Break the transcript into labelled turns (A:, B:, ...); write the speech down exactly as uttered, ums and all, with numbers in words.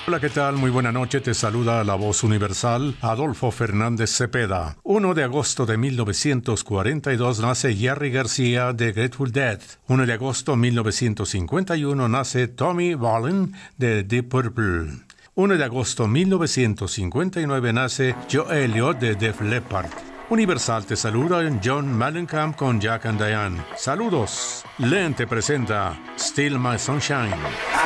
A: Hola, ¿qué tal? Muy buena noche. Te saluda la voz universal, Adolfo Fernández Cepeda. primero de agosto de mil novecientos cuarenta y dos nace Jerry García de Grateful Dead. primero de agosto de mil novecientos cincuenta y uno nace Tommy Bolin de Deep Purple. primero de agosto de mil novecientos cincuenta y nueve nace Joe Elliott de Def Leppard. Universal te saluda John Mellencamp con Jack and Diane. Saludos. Len te presenta Still My Sunshine.